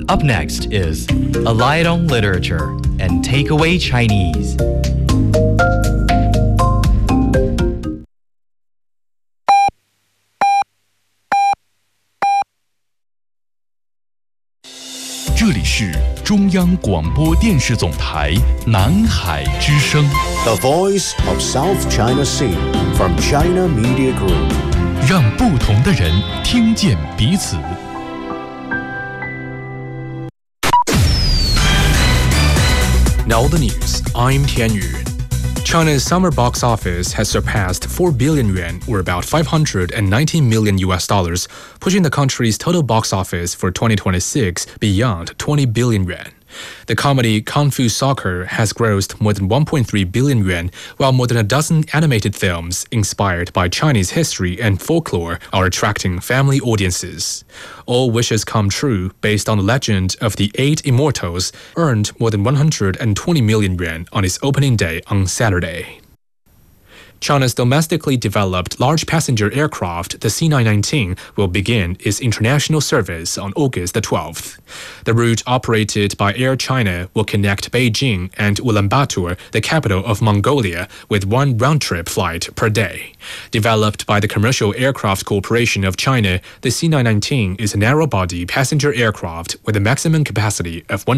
Up next is A Light on Literature and Takeaway Chinese. "这里是中央广播电视总台南海之声 The Voice of South China Sea from China Media Group." 让不同的人听见彼此。 Now the news. I'm Tian Yu. China's summer box office has surpassed 4 billion yuan, or about $519 million, pushing the country's total box office for 2026 beyond 20 billion yuan. The comedy Kung Fu Soccer has grossed more than 1.3 billion yuan, while more than a dozen animated films inspired by Chinese history and folklore are attracting family audiences. All Wishes Come True, based on the legend of the 8 immortals, earned more than 120 million yuan on its opening day on Saturday. China's domestically developed large passenger aircraft, the C919, will begin its international service on August the 12th. The route operated by Air China will connect Beijing and Ulaanbaatar, the capital of Mongolia, with one round-trip flight per day. Developed by the Commercial Aircraft Corporation of China, the C919 is a narrow-body passenger aircraft with a maximum capacity of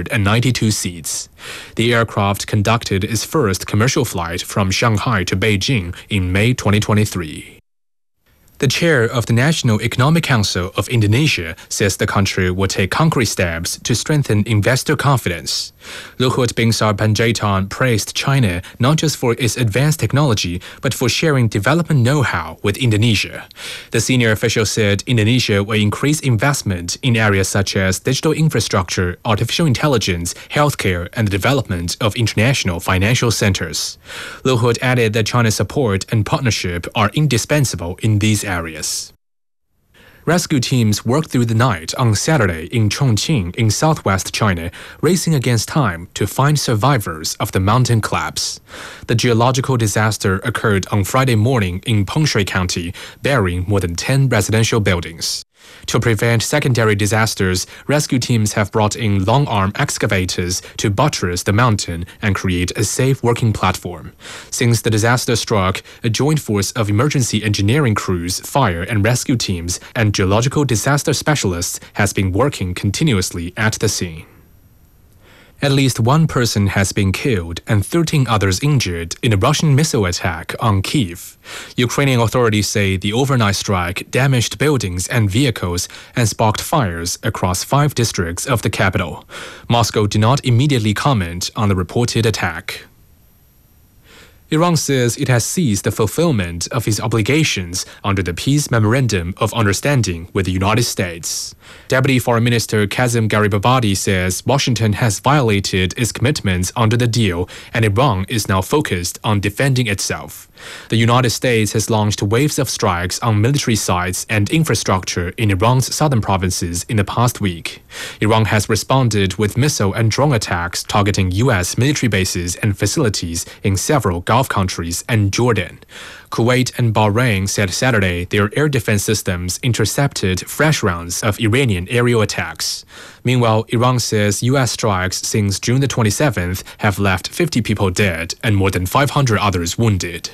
192 seats. The aircraft conducted its first commercial flight from Shanghai to Beijing in May 2023. The chair of the National Economic Council of Indonesia says the country will take concrete steps to strengthen investor confidence. Luhut Binsar Panjaitan praised China not just for its advanced technology, but for sharing development know-how with Indonesia. The senior official said Indonesia will increase investment in areas such as digital infrastructure, artificial intelligence, healthcare, and the development of international financial centers. Luhut added that China's support and partnership are indispensable in these areas. Rescue teams worked through the night on Saturday in Chongqing in southwest China, racing against time to find survivors of the mountain collapse. The geological disaster occurred on Friday morning in Pongshui County, burying more than 10 residential buildings. To prevent secondary disasters, rescue teams have brought in long-arm excavators to buttress the mountain and create a safe working platform. Since the disaster struck, a joint force of emergency engineering crews, fire and rescue teams, and geological disaster specialists has been working continuously at the scene. At least one person has been killed and 13 others injured in a Russian missile attack on Kyiv. Ukrainian authorities say the overnight strike damaged buildings and vehicles and sparked fires across 5 districts of the capital. Moscow did not immediately comment on the reported attack. Iran says it has ceased the fulfillment of its obligations under the Peace Memorandum of Understanding with the United States. Deputy Foreign Minister Kazem Garibabadi says Washington has violated its commitments under the deal, and Iran is now focused on defending itself. The United States has launched waves of strikes on military sites and infrastructure in Iran's southern provinces in the past week. Iran has responded with missile and drone attacks targeting U.S. military bases and facilities in several Gulf countries and Jordan. Kuwait and Bahrain said Saturday their air defense systems intercepted fresh rounds of Iranian aerial attacks. Meanwhile, Iran says U.S. strikes since June the 27th have left 50 people dead and more than 500 others wounded.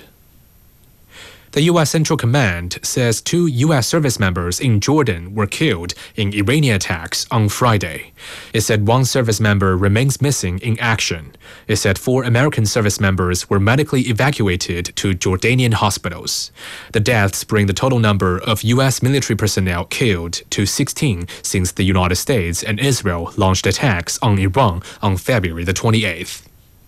The U.S. Central Command says 2 U.S. service members in Jordan were killed in Iranian attacks on Friday. It said 1 service member remains missing in action. It said 4 American service members were medically evacuated to Jordanian hospitals. The deaths bring the total number of U.S. military personnel killed to 16 since the United States and Israel launched attacks on Iran on February the 28th.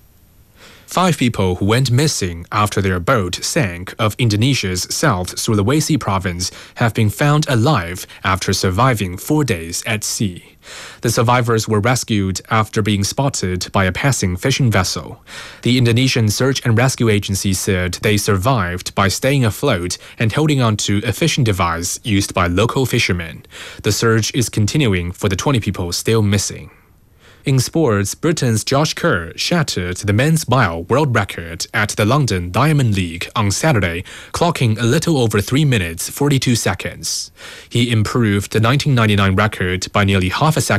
5 people who went missing after their boat sank off Indonesia's South Sulawesi province have been found alive after surviving 4 days at sea. The survivors were rescued after being spotted by a passing fishing vessel. The Indonesian Search and Rescue Agency said they survived by staying afloat and holding onto a fishing device used by local fishermen. The search is continuing for the 20 people still missing. In sports, Britain's Josh Kerr shattered the men's mile world record at the London Diamond League on Saturday, clocking a little over 3 minutes 42 seconds. He improved the 1999 record by nearly half a second